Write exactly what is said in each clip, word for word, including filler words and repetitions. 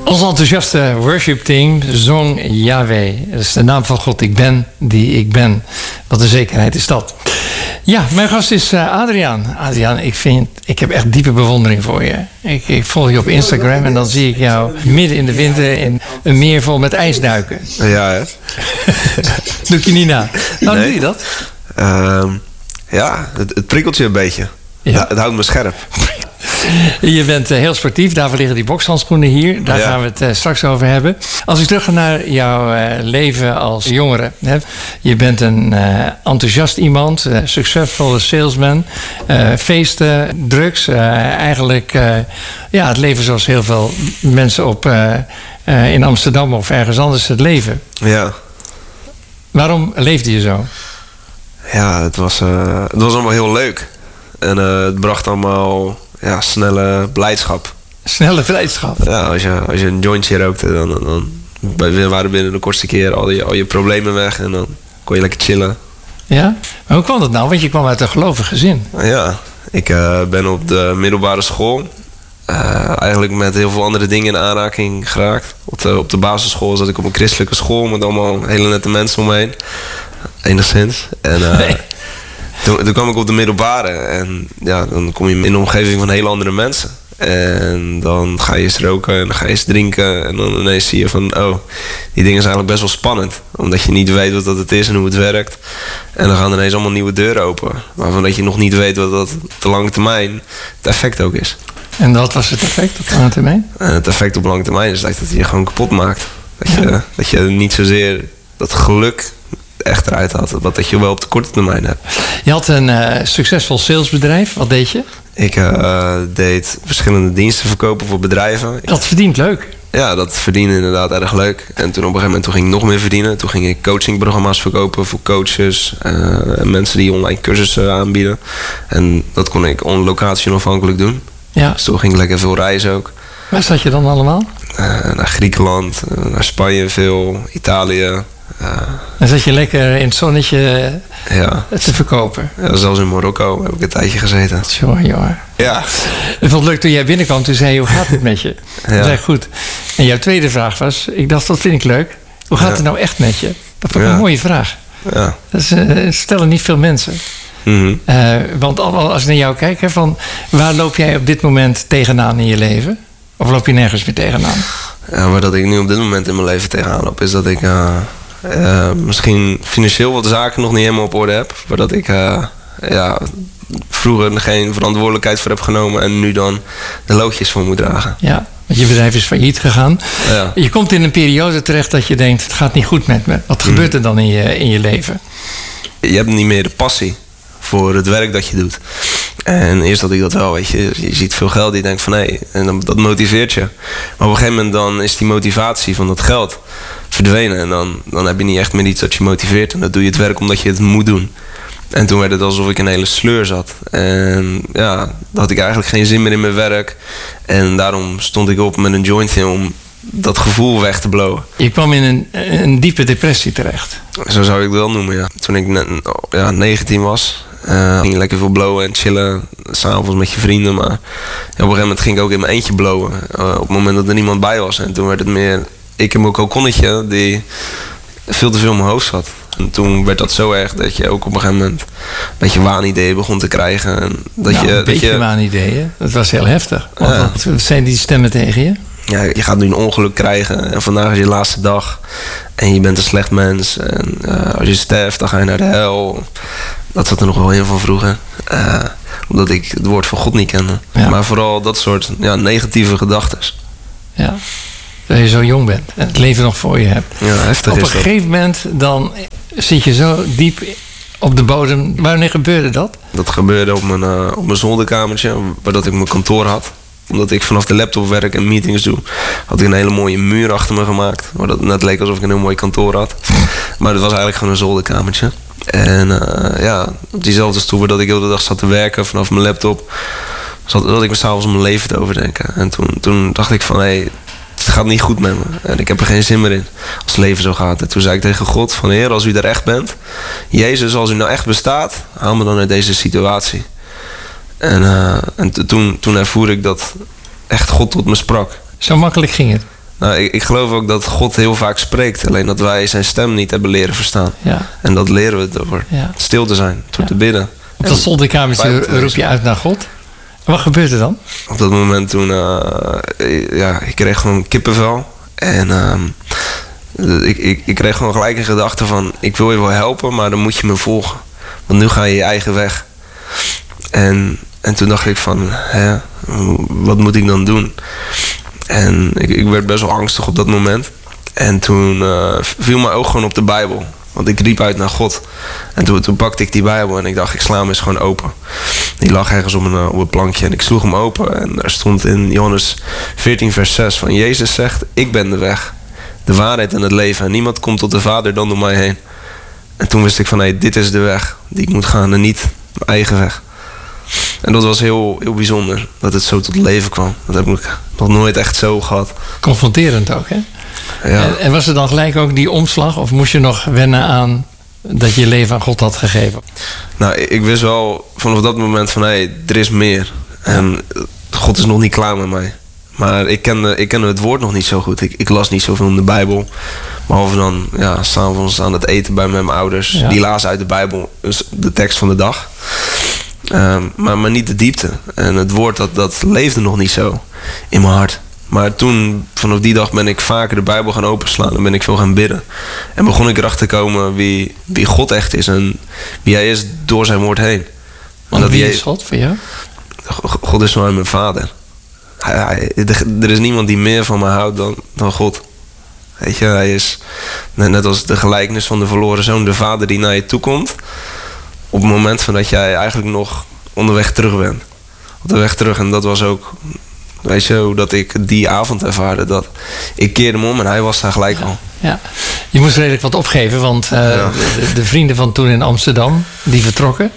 Ons enthousiaste worshipteam zong Yahweh. Dat is de naam van God. Ik ben die ik ben. Wat een zekerheid is dat. Ja, mijn gast is uh, Adriaan. Adriaan, ik, vind, ik heb echt diepe bewondering voor je. Ik, ik volg je op Instagram en dan zie ik jou midden in de winter in een meer vol met ijs duiken. Ja, hè? Doe ik je niet na. Waarom Nee. doe je dat? Uh, ja, het, het prikkelt je een beetje. Ja. Het houdt me scherp. Je bent uh, heel sportief, daarvoor liggen die bokshandschoenen hier. Daar Ja. gaan we het uh, straks over hebben. Als ik terug ga naar jouw uh, leven als jongere. Hè? Je bent een uh, enthousiast iemand, uh, succesvolle salesman. Uh, feesten, drugs. Uh, eigenlijk uh, ja, het leven zoals heel veel mensen op, uh, uh, in Amsterdam of ergens anders het leven. Ja, Waarom leefde je zo? ja het, was, uh, het was allemaal heel leuk. En uh, het bracht allemaal ja, snelle blijdschap. Snelle blijdschap. Ja, als je, als je een jointje rookte, dan, dan, dan waren binnen de kortste keer al je, al je problemen weg. En dan kon je lekker chillen. Ja? Maar hoe kwam dat nou? Want je kwam uit een gelovig gezin. Ja, ik uh, ben op de middelbare school uh, eigenlijk met heel veel andere dingen in aanraking geraakt. Op de, op de basisschool zat ik op een christelijke school met allemaal hele nette mensen om me heen. Enigszins. En uh, Nee. toen, toen kwam ik op de middelbare en ja, dan kom je in de omgeving van hele andere mensen. En dan ga je eens roken en dan ga je eens drinken. En dan ineens zie je van, oh, die dingen zijn eigenlijk best wel spannend. Omdat je niet weet wat dat het is en hoe het werkt. En dan gaan er ineens allemaal nieuwe deuren open. Waarvan dat je nog niet weet wat dat op de lange termijn het effect ook is. En dat was het effect op lange termijn? En het effect op lange termijn is dat het je gewoon kapot maakt. Dat je, Ja. dat je niet zozeer dat geluk echt eruit had. Wat dat je wel op de korte termijn hebt. Je had een uh, succesvol salesbedrijf. Wat deed je? Ik uh, deed verschillende diensten verkopen voor bedrijven. Dat verdient leuk. Ja, dat verdiende inderdaad erg leuk. En toen op een gegeven moment toen ging ik nog meer verdienen. Toen ging ik coachingprogramma's verkopen voor coaches. Uh, mensen die online cursussen aanbieden. En dat kon ik on locatie onafhankelijk doen. Ja. Dus toen ging ik lekker veel reizen ook. Waar zat je dan allemaal? Uh, naar Griekenland, uh, naar Spanje veel, Italië. Uh, Dan zat je lekker in het zonnetje ja. te verkopen. Ja, zelfs in Marokko heb ik een tijdje gezeten. Jongen, jongen. Ja. Ik vond het leuk toen jij binnenkwam. Toen zei je, hoe gaat het met je? Ja. Dat zei goed. En jouw tweede vraag was, ik dacht, dat vind ik leuk. Hoe gaat Ja. het nou echt met je? Dat vond ik Ja. een mooie vraag. Ja. Dat is, uh, stellen niet veel mensen. Mm-hmm. Uh, want al- als ik naar jou kijk, hè, van, waar loop jij op dit moment tegenaan in je leven? Of loop je nergens meer tegenaan? Ja, maar dat ik nu op dit moment in mijn leven tegenaan loop, is dat ik uh, uh, misschien financieel wat zaken nog niet helemaal op orde heb. Maar dat ik uh, ja, vroeger geen verantwoordelijkheid voor heb genomen en nu dan de loodjes voor moet dragen. Ja, want je bedrijf is failliet gegaan. Ja. Je komt in een periode terecht dat je denkt, het gaat niet goed met me. Wat gebeurt er dan in je, in je leven? Je hebt niet meer de passie voor het werk dat je doet. En eerst had ik dat wel, weet je. Je ziet veel geld, je denkt van hé, hey, en dan, dat motiveert je. Maar op een gegeven moment dan is die motivatie van dat geld verdwenen. En dan, dan heb je niet echt meer iets dat je motiveert. En dan doe je het werk omdat je het moet doen. En toen werd het alsof ik in een hele sleur zat. En ja, dan had ik eigenlijk geen zin meer in mijn werk. En daarom stond ik op met een jointje om dat gevoel weg te blowen. Je kwam in een, een diepe depressie terecht. Zo zou ik het wel noemen, ja. Toen ik ne- ja, negentien was, uh, ging je lekker veel blowen en chillen. S'avonds met je vrienden. Maar ja, op een gegeven moment ging ik ook in mijn eentje blowen. Uh, op het moment dat er niemand bij was. En toen werd het meer ik en mijn kokonnetje die veel te veel in mijn hoofd zat. En toen werd dat zo erg dat je ook op een gegeven moment een beetje waanideeën begon te krijgen. En dat nou, je, een dat beetje je, waanideeën. Dat was heel heftig. Wat, Ja. wat zijn die stemmen tegen je? ja, je gaat nu een ongeluk krijgen en vandaag is je laatste dag. En je bent een slecht mens. En uh, als je sterft, dan ga je naar de hel. Dat zat er nog wel in van vroeger. Uh, omdat ik het woord van God niet kende. Ja. Maar vooral dat soort ja, negatieve gedachten. Ja. Dat je zo jong bent en het leven nog voor je hebt. Ja, heftig Op een is dat. gegeven moment dan zit je zo diep op de bodem. Wanneer gebeurde dat? Dat gebeurde op mijn, uh, op mijn zolderkamertje, waar dat ik mijn kantoor had. Omdat ik vanaf de laptop werk en meetings doe, had ik een hele mooie muur achter me gemaakt. Waar dat net leek alsof ik een heel mooi kantoor had. Maar het was eigenlijk gewoon een zolderkamertje. En uh, ja, op diezelfde stoel waar dat ik heel de dag zat te werken vanaf mijn laptop, zat, zat ik me s'avonds om mijn leven te overdenken. En toen, toen dacht ik van, hé, hey, het gaat niet goed met me. En ik heb er geen zin meer in als het leven zo gaat. En toen zei ik tegen God van, Heer, als u er echt bent, Jezus, als u nou echt bestaat, haal me dan uit deze situatie. En, uh, en t- toen, toen ervoer ik dat echt God tot me sprak. Zo makkelijk ging het. Nou, ik, ik geloof ook dat God heel vaak spreekt. Alleen dat wij zijn stem niet hebben leren verstaan. Ja. En dat leren we door Ja. stil te zijn, door Ja. te bidden. Op dat zolderkamertje roep je uit naar God. Wat gebeurt er dan? Op dat moment toen, uh, ja, ik kreeg gewoon kippenvel. En uh, ik, ik, ik kreeg gewoon gelijk een gedachte van, ik wil je wel helpen, maar dan moet je me volgen. Want nu ga je je eigen weg. En, en toen dacht ik van, hè, wat moet ik dan doen? En ik, ik werd best wel angstig op dat moment. En toen uh, viel mijn oog gewoon op de Bijbel. Want ik riep uit naar God. En toen, toen pakte ik die Bijbel en ik dacht, ik sla hem eens gewoon open. Die lag ergens op een, op een plankje en ik sloeg hem open. En daar stond in Johannes veertien vers zes van, Jezus zegt, ik ben de weg, de waarheid en het leven. En niemand komt tot de Vader dan door mij heen. En toen wist ik van, hé, hey, dit is de weg die ik moet gaan en niet mijn eigen weg. En dat was heel, heel bijzonder, dat het zo tot leven kwam. Dat heb ik nog nooit echt zo gehad. Confronterend ook, hè? Ja. En, en was er dan gelijk ook die omslag? Of moest je nog wennen aan dat je je leven aan God had gegeven? Nou, ik wist wel vanaf dat moment van, hé, hey, er is meer. En God is nog niet klaar met mij. Maar ik kende, ik kende het woord nog niet zo goed. Ik, ik las niet zoveel in de Bijbel. Behalve dan, ja, 's avonds aan het eten bij mijn ouders. Ja. Die lazen uit de Bijbel, dus de tekst van de dag. Um, maar, maar niet de diepte. En het woord, dat, dat leefde nog niet zo in mijn hart. Maar toen, vanaf die dag ben ik vaker de Bijbel gaan openslaan. En ben ik veel gaan bidden. En begon ik erachter te komen wie, wie God echt is. En wie hij is door zijn woord heen. Want dat wie hij, is God voor jou? God is voor mij mijn vader. Hij, hij, er is niemand die meer van me houdt dan, dan God. Weet je, hij is net, net als de gelijkenis van de verloren zoon. De vader die naar je toe komt. Op het moment van dat jij eigenlijk nog onderweg terug bent. Op de weg terug. En dat was ook, weet je, hoe dat ik die avond ervaarde. Dat ik keerde hem om en hij was daar gelijk al. Ja, je moest redelijk wat opgeven, want uh, ja. de, de vrienden van toen in Amsterdam, die vertrokken.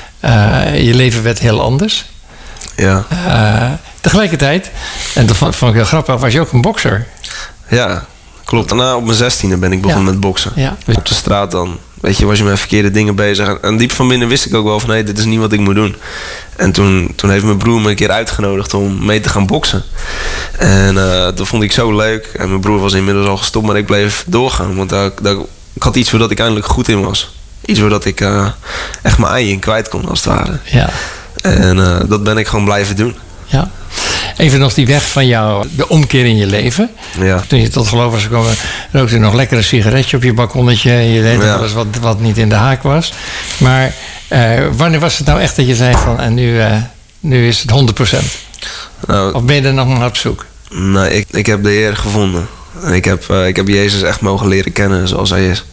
Uh, je leven werd heel anders. Ja. Uh, tegelijkertijd, en dat vond ik heel grappig, was je ook een bokser. Ja, klopt. Daarna op mijn zestiende ben ik begonnen ja. met boksen. Ja. Op de straat dan, weet je, was je met verkeerde dingen bezig. En, en diep van binnen wist ik ook wel van, hé, hey, dit is niet wat ik moet doen. En toen, toen heeft mijn broer me een keer uitgenodigd om mee te gaan boksen. En uh, dat vond ik zo leuk. En mijn broer was inmiddels al gestopt, maar ik bleef doorgaan. Want uh, dat, ik had iets waar dat ik eindelijk goed in was. Iets waar dat ik uh, echt mijn ei in kwijt kon, als het ware. Ja. En uh, dat ben ik gewoon blijven doen. Ja. Even nog die weg van jou, de omkeer in je leven. Ja. Toen je tot geloof was gekomen, rookte je nog lekker een sigaretje op je balkonnetje. Je deed ja. alles wat, wat niet in de haak was. Maar uh, wanneer was het nou echt dat je zei van, en nu, uh, nu is het honderd procent? Nou, of ben je er nog naar op zoek? Nou, ik, ik heb de Heer gevonden. Ik heb, uh, ik heb Jezus echt mogen leren kennen zoals hij is.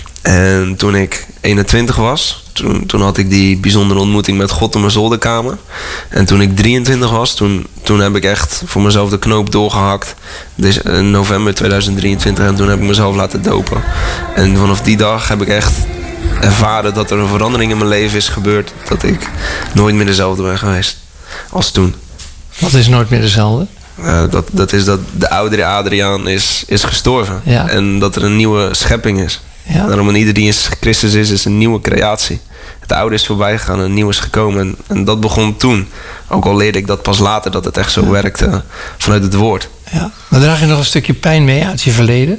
En toen ik eenentwintig was, toen, toen had ik die bijzondere ontmoeting met God in mijn zolderkamer. En toen ik drieëntwintig was, toen, toen heb ik echt voor mezelf de knoop doorgehakt. Dus in november tweeduizend drieëntwintig en toen heb ik mezelf laten dopen. En vanaf die dag heb ik echt ervaren dat er een verandering in mijn leven is gebeurd. Dat ik nooit meer dezelfde ben geweest als toen. Wat is nooit meer dezelfde? Uh, dat, dat is dat de oudere Adriaan is, is gestorven. Ja. En dat er een nieuwe schepping is. Ja. Daarom en ieder die in Christus is, is een nieuwe creatie. Het oude is voorbij gegaan en het nieuwe is gekomen. En, en dat begon toen. Ook al leerde ik dat pas later, dat het echt zo ja. werkte vanuit het woord. Ja. Maar draag je nog een stukje pijn mee uit je verleden?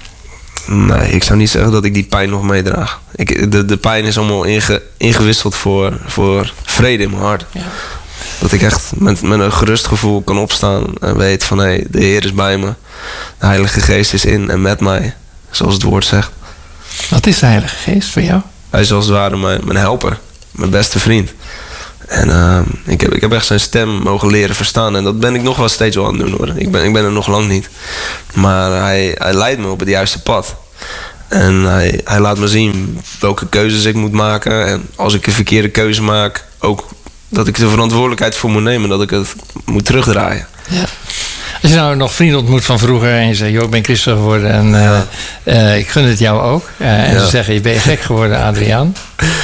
Nee, ik zou niet zeggen dat ik die pijn nog meedraag. Ik, de, de pijn is allemaal inge, ingewisseld voor, voor vrede in mijn hart. Ja. Dat ik echt met, met een gerust gevoel kan opstaan en weet van hé, hey, de Heer is bij me. De Heilige Geest is in en met mij, zoals het woord zegt. Wat is de Heilige Geest voor jou? Hij is als het ware mijn, mijn helper, mijn beste vriend. En uh, ik, heb, ik heb echt zijn stem mogen leren verstaan. En dat ben ik nog wel steeds wel aan het doen hoor. Ik ben, ik ben er nog lang niet. Maar hij, hij leidt me op het juiste pad. En hij, hij laat me zien welke keuzes ik moet maken. En als ik een verkeerde keuze maak, ook dat ik de verantwoordelijkheid voor moet nemen. Dat ik het moet terugdraaien. Ja. Als je nou nog vrienden ontmoet van vroeger en je zegt, joh, ik ben christen geworden en uh, ja. uh, ik gun het jou ook. Uh, en ja. ze zeggen, je bent gek geworden, Adriaan.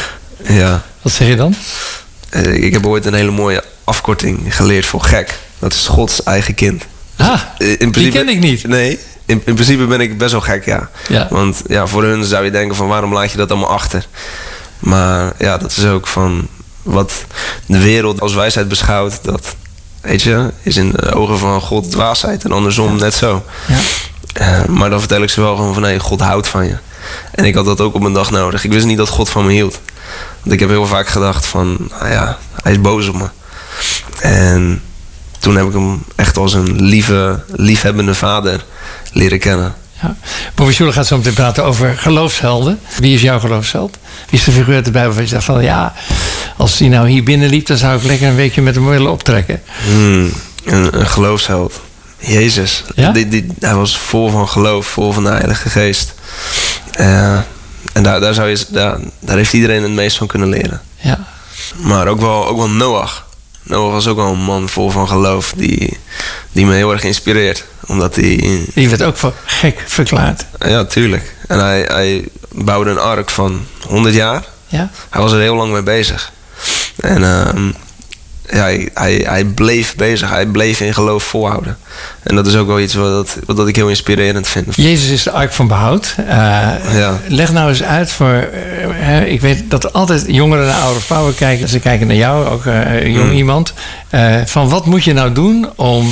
Ja. Wat zeg je dan? Uh, ik heb ooit een hele mooie afkorting geleerd voor gek. Dat is Gods eigen kind. Ah, uh, in principe, die ken ik niet. Nee, in, in principe ben ik best wel gek, ja. ja. Want ja, voor hun zou je denken van, waarom laat je dat allemaal achter? Maar ja, dat is ook van wat de wereld als wijsheid beschouwt, dat weet je, is in de ogen van God dwaasheid. En andersom ja. net zo. Ja. Uh, maar dan vertel ik ze wel gewoon van, nee, God houdt van je. En ik had dat ook op een dag nodig. Ik wist niet dat God van me hield. Want ik heb heel vaak gedacht van, nou ja, hij is boos op me. En toen heb ik hem echt als een lieve, liefhebbende vader leren kennen. Ja. Bobby Schuller gaat zo meteen praten over geloofshelden. Wie is jouw geloofsheld? Wie is de figuur uit de Bijbel waar je zegt van, ja, als hij nou hier binnenliep, dan zou ik lekker een weekje met hem willen optrekken? Hmm, een, een geloofsheld. Jezus. Ja? Die, die, hij was vol van geloof, vol van de Heilige Geest. Uh, en daar, daar, zou je, daar, daar heeft iedereen het meest van kunnen leren. Ja. Maar ook wel, ook wel Noach. Noach was ook wel een man vol van geloof die, die me heel erg inspireert. Omdat hij... Die werd ook voor gek verklaard. Ja, tuurlijk. En hij, hij bouwde een ark van honderd jaar. Ja? Hij was er heel lang mee bezig. En uh, ja, hij, hij, hij bleef bezig. Hij bleef in geloof volhouden. En dat is ook wel iets wat, wat, wat ik heel inspirerend vind. Jezus is de ark van behoud. Uh, ja. Leg nou eens uit voor... Uh, ik weet dat altijd jongeren naar oude vrouwen kijken. Ze kijken naar jou, ook uh, jong mm. iemand. Uh, van wat moet je nou doen om...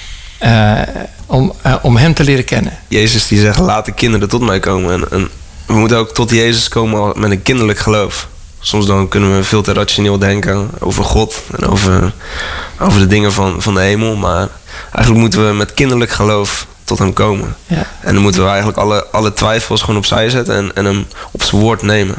Uh, om, uh, om hem te leren kennen. Jezus die zegt, laat de kinderen tot mij komen. En, en we moeten ook tot Jezus komen met een kinderlijk geloof. Soms dan kunnen we veel te rationeel denken over God en over, over de dingen van, van de hemel. Maar eigenlijk moeten we met kinderlijk geloof tot hem komen. Ja. En dan moeten we eigenlijk alle, alle twijfels gewoon opzij zetten en, en hem op zijn woord nemen.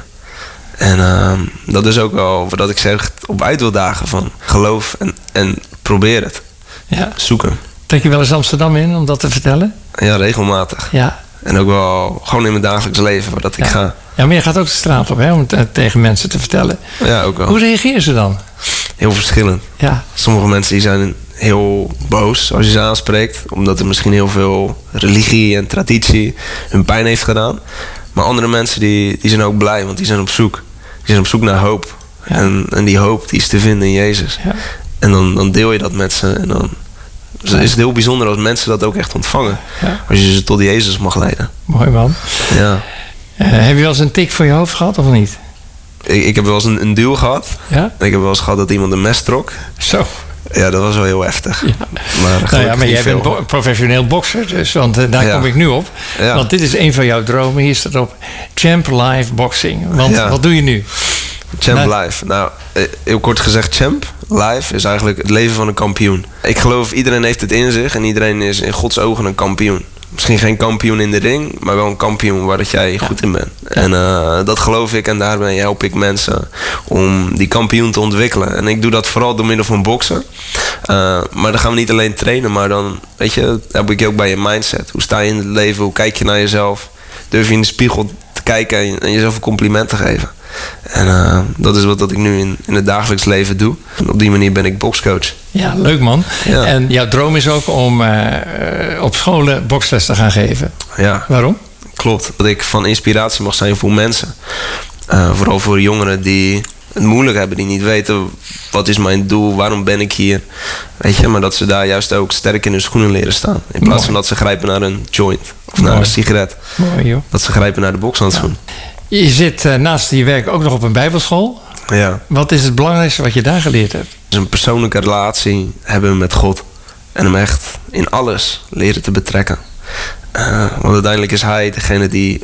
En uh, dat is ook wel wat ik zeg op uit wil dagen van geloof en, en probeer het. Ja. Zoeken. Trek je wel eens Amsterdam in om dat te vertellen? Ja, regelmatig. Ja. En ook wel gewoon in mijn dagelijks leven waar dat ik ja. ga. Ja, maar je gaat ook de straat op hè, om het tegen mensen te vertellen. Ja, ook wel. Hoe reageren ze dan? Heel verschillend. Ja. Sommige mensen die zijn heel boos als je ze aanspreekt. Omdat er misschien heel veel religie en traditie hun pijn heeft gedaan. Maar andere mensen die, die zijn ook blij, want die zijn op zoek. Die zijn op zoek naar hoop. Ja. En, en die hoop die is te vinden in Jezus. Ja. En dan, dan deel je dat met ze en dan... Dus het is heel bijzonder als mensen dat ook echt ontvangen. Ja. Als je ze tot Jezus mag leiden. Mooi man. Ja. Uh, heb je wel eens een tik voor je hoofd gehad of niet? Ik, ik heb wel eens een, een duw gehad. Ja? Ik heb wel eens gehad dat iemand een mes trok. Zo. Ja, dat was wel heel heftig. Ja. Maar, nou ja, maar jij bent bo- professioneel bokser, dus, want uh, daar ja. kom ik nu op. Ja. Want dit is een van jouw dromen. Hier staat op Champ Live Boxing. Want ja. wat doe je nu? Champ nou, Live. Nou, heel kort gezegd, Champ Live is eigenlijk het leven van een kampioen. Ik geloof, iedereen heeft het in zich en iedereen is in Gods ogen een kampioen. Misschien geen kampioen in de ring, maar wel een kampioen waar dat jij ja. goed in bent. Ja. En uh, dat geloof ik en daarbij help ik mensen om die kampioen te ontwikkelen. En ik doe dat vooral door middel van boksen. Uh, maar dan gaan we niet alleen trainen, maar dan, weet je, heb ik je ook bij je mindset. Hoe sta je in het leven? Hoe kijk je naar jezelf? Durf je in de spiegel te kijken en, en jezelf een compliment te geven? En uh, dat is wat dat ik nu in, in het dagelijks leven doe. En op die manier ben ik bokscoach. Ja, leuk man. Ja. En jouw droom is ook om uh, op scholen boksles te gaan geven. Ja. Waarom? Klopt. Dat ik van inspiratie mag zijn voor mensen. Uh, vooral voor jongeren die het moeilijk hebben. Die niet weten, wat is mijn doel? Waarom ben ik hier? Weet je, maar dat ze daar juist ook sterk in hun schoenen leren staan. In plaats Mooi. van dat ze grijpen naar een joint. Of Mooi. naar een sigaret. Mooi, joh. Dat ze grijpen naar de bokshandschoen. Ja. Je zit uh, naast je werk ook nog op een bijbelschool. Ja. Wat is het belangrijkste wat je daar geleerd hebt? Dus een persoonlijke relatie hebben met God. En hem echt in alles leren te betrekken. Uh, want uiteindelijk is hij degene die,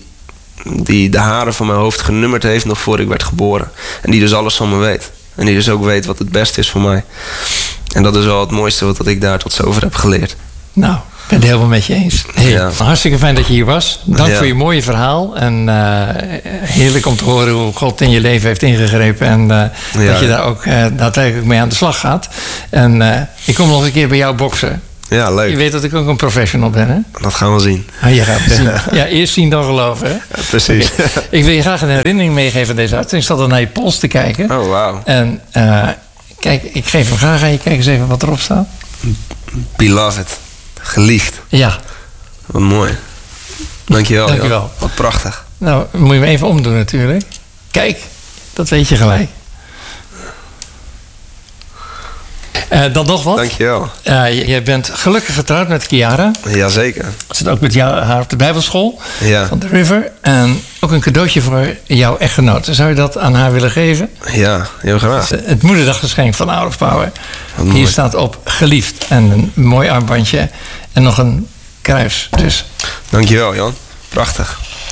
die de haren van mijn hoofd genummerd heeft nog voor ik werd geboren. En die dus alles van me weet. En die dus ook weet wat het beste is voor mij. En dat is wel het mooiste wat ik daar tot zover heb geleerd. Nou, ik ben het helemaal met je eens. Hey, ja. Hartstikke fijn dat je hier was. Dank ja. voor je mooie verhaal. En uh, heerlijk om te horen hoe God in je leven heeft ingegrepen. En uh, ja. dat je daar ook uh, daadwerkelijk mee aan de slag gaat. En uh, ik kom nog een keer bij jou boksen. Ja, leuk. Je weet dat ik ook een professional ben, hè? Dat gaan we zien. Ah, je gaat het zien. Ja, eerst zien dan geloven, hè? Ja, precies. Okay. Ik wil je graag een herinnering meegeven aan deze uitzending. Ik zat al naar je pols te kijken. Oh, wauw. En uh, kijk, ik geef hem graag aan je. Kijk eens even wat erop staat. Beloved. Geliefd. Ja. Wat mooi. Dankjewel. Dankjewel. Joh. Wat prachtig. Nou, moet je hem even omdoen natuurlijk. Kijk, dat weet je gelijk. Uh, dan nog wat. Dankjewel. Uh, je bent gelukkig getrouwd met Chiara. Jazeker. Ze zit ook met jou, haar op de Bijbelschool ja. van The River. En ook een cadeautje voor jouw echtgenoot. Zou je dat aan haar willen geven? Ja, heel graag. Het, het moederdaggeschenk van Out of Power. Hier staat op geliefd. En een mooi armbandje. En nog een kruis. Dus. Dankjewel, Jan. Prachtig.